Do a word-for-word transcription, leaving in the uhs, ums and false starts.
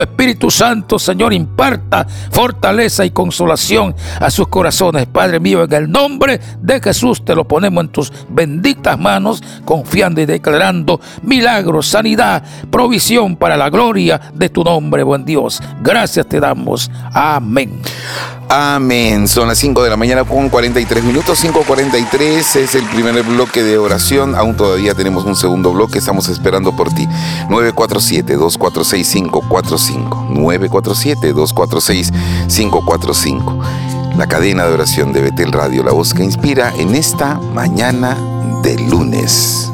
Espíritu Santo, Señor, imparta fortaleza y consolación a sus corazones. Padre mío, en el nombre de Jesús te lo ponemos en tus benditas manos, confiando y declarando milagros, sanidad, provisión para la gloria de tu nombre, buen Dios. Gracias te damos. Amén. Amén. Son las cinco de la mañana con cuarenta y tres minutos. cinco cuarenta y tres es el primer bloque de oración. Aún todavía tenemos un segundo bloque. Estamos esperando por ti. nueve cuatro siete, dos cuatro seis, cinco cuatro cinco. nueve cuatro siete, dos cuatro seis, cinco cuatro cinco. La cadena de oración de Betel Radio, la voz que inspira en esta mañana de lunes.